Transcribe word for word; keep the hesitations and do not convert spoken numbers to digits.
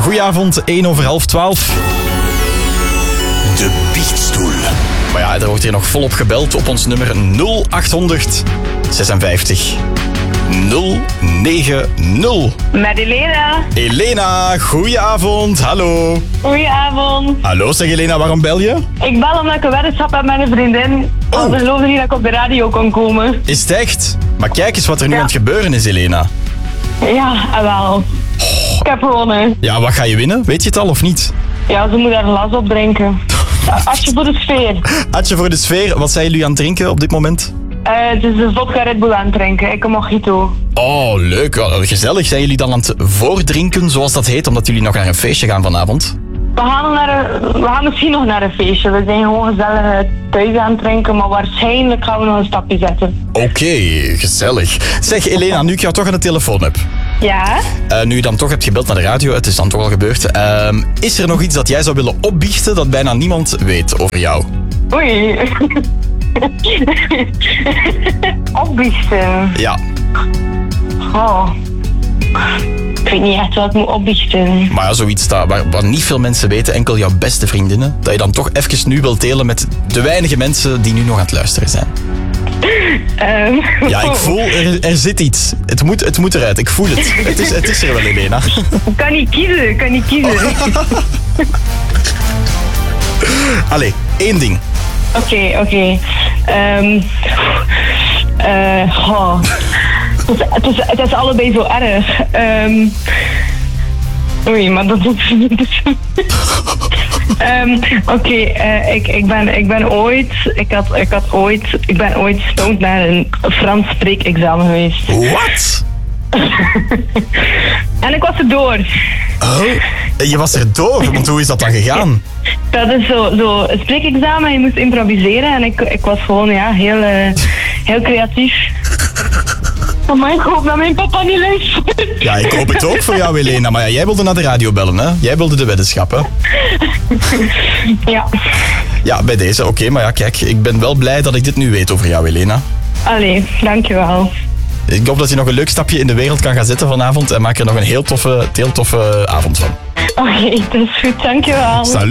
Goedenavond, één over half twaalf. De Biechtstoel. Maar ja, er wordt hier nog volop gebeld op ons nummer nul achthonderd zesenvijftig nul negen nul. Met Elena. Elena, goedenavond, hallo. Goedenavond. Hallo, zeg Elena, waarom bel je? Ik bel omdat ik een weddenschap heb met een vriendin. Oh. Oh. Ze geloofde niet dat ik op de radio kon komen. Is het echt? Maar kijk eens wat er nu Ja. aan het gebeuren is, Elena. Ja, en wel. Ik heb gewonnen. Ja, wat ga je winnen? Weet je het al of niet? Ja, ze moet daar glas op drinken. Atje voor de sfeer. Atje voor de sfeer, wat zijn jullie aan het drinken op dit moment? Uh, het is een vodka Red Bull aan het drinken. Ik een mojito. Oh, leuk. Wel, gezellig. Zijn jullie dan aan het voordrinken, zoals dat heet, omdat jullie nog naar een feestje gaan vanavond? We gaan, naar een, we gaan misschien nog naar een feestje. We zijn gewoon gezellig thuis aan het drinken, maar waarschijnlijk gaan we nog een stapje zetten. Oké, okay, gezellig. Zeg Elena, nu ik jou toch aan de telefoon heb. Ja? Uh, nu je dan toch hebt gebeld naar de radio, het is dan toch al gebeurd. Uh, is er nog iets dat jij zou willen opbiechten dat bijna niemand weet over jou? Oei. Opbiechten. Ja. Oh. Ik weet niet echt wat ik moet opbiechten. Maar ja, zoiets dat, waar, waar niet veel mensen weten, enkel jouw beste vriendinnen, dat je dan toch even nu wilt delen met de weinige mensen die nu nog aan het luisteren zijn. Um. Ja, ik voel, er, er zit iets. Het moet, het moet eruit, ik voel het. Het is, het is er wel, Elena. Ik kan niet kiezen, ik kan niet kiezen. Allee, één ding. Oké, oké. Okay. Um, uh, oh. het, is, het, is, het is allebei zo erg. Um, oei, maar dat doet niet. um, Oké, okay, uh, ik, ik, ben, ik ben ooit, ik had, ik had ooit, ik ben ooit stoned naar een Frans spreekexamen geweest. Wat? En ik was er door. Oh, je was er door, want hoe is dat dan gegaan? Dat is zo, zo een spreekexamen, je moest improviseren en ik, ik was gewoon ja, heel, uh, heel creatief. Maar ik hoop dat mijn papa niet luistert. Ja, ik hoop het ook voor jou, Elena. Maar ja, jij wilde naar de radio bellen, hè? Jij wilde de weddenschap, hè? Ja. Ja, bij deze, oké. Okay, maar ja, kijk, ik ben wel blij dat ik dit nu weet over jou, Elena. Allee, dankjewel. Ik hoop dat je nog een leuk stapje in de wereld kan gaan zetten vanavond en maak er nog een heel toffe, heel toffe avond van. Oké, okay, dat is goed, dankjewel. Salut.